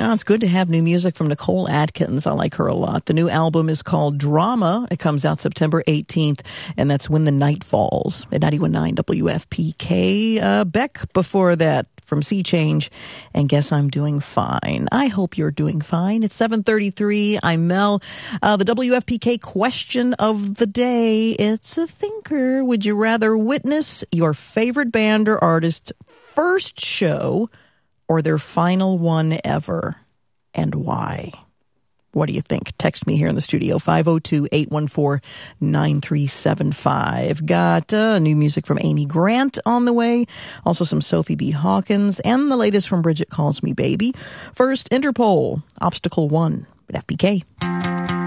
Well, it's good to have new music from Nicole Atkins. I like her a lot. The new album is called Drama. It comes out September 18th, and that's When the Night Falls at 91.9 WFPK. Beck before that from Sea Change, and Guess I'm Doing Fine. I hope you're doing fine. It's 7:33. I'm Mel. The WFPK question of the day. It's a thinker. Would you rather witness your favorite band or artist's first show or their final one ever, and why? What do you think? Text me here in the studio, 502-814-9375. Got new music from Amy Grant on the way, also some Sophie B. Hawkins, and the latest from Bridget Calls Me Baby. First, Interpol, Obstacle 1 at FPK.